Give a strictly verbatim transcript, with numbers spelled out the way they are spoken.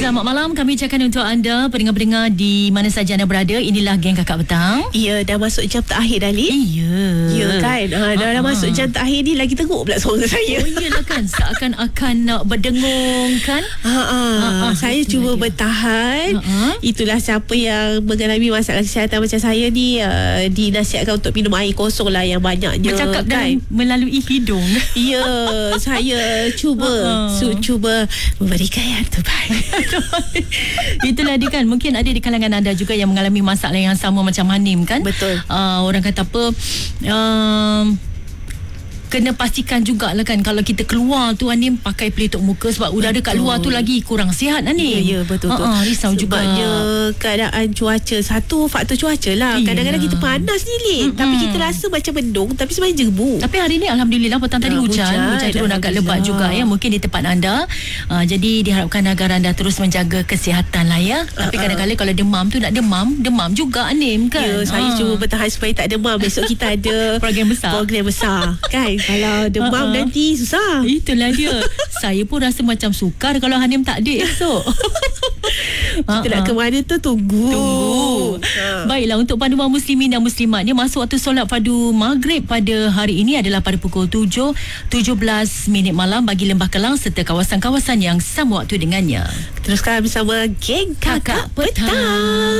Selamat malam, kami ucapkan untuk anda pendengar-pendengar di mana saja anda berada. Inilah Geng Kakak Petang. Ya, dah masuk jam terakhir dah, Lin. Iya. Ya kan, ha, dah, dah masuk jam terakhir ni, lagi teruk pula suara saya. Oh iyalah kan, seakan-akan nak berdengung kan. Ha, ha. Ha, ha. Saya Itu cuba dia. bertahan. Ha, ha. Itulah siapa yang mengalami masalah kesihatan macam saya ni, uh, dinasihatkan untuk minum air kosong lah yang banyaknya. Bercakap kan? dan melalui hidung. Ya, saya cuba Ha, ha. su- cuba memberikan yang terbaik. Itulah dia kan. Mungkin ada di kalangan anda juga yang mengalami masalah yang sama macam Hanim kan. Betul. uh, Orang kata apa, um, kena pastikan jugalah kan, kalau kita keluar tu Hanim, pakai pelitup muka sebab udara kat luar tu lagi kurang sihat Hanim. Ya, ya betul tu. uh-uh, Risau Sebabnya juga keadaan cuaca, satu faktor cuaca lah. Iya. Kadang-kadang kita panas ni, Lin, Mm-mm. tapi kita rasa macam mendung, tapi sebenarnya jebu. Tapi hari ni Alhamdulillah petang tadi Ah, hujan hujan, Hujan turun agak lebat Alhamdulillah. juga ya, mungkin di tempat anda. uh, Jadi diharapkan agar anda terus menjaga kesihatan lah ya. Tapi Ah, ah. kadang-kadang kalau demam tu nak demam Demam juga Hanim kan. Ya, saya Ah. cuba bertahan supaya tak demam. Besok kita ada Program besar. Program besar kan. Kalau demam Ah, ah. nanti susah. Itulah dia. Saya pun rasa macam sukar kalau Hanim tak ada esok. Kita nak ke mana tu, tunggu. Tunggu. Ha. Baiklah, untuk panduan muslimin dan muslimat ni, masuk waktu solat fardu maghrib pada hari ini adalah pada pukul tujuh tujuh belas minit malam bagi Lembah Kelang serta kawasan-kawasan yang sama waktu dengannya. Teruskan bersama Geng Kakak, Kakak Petang. Petang.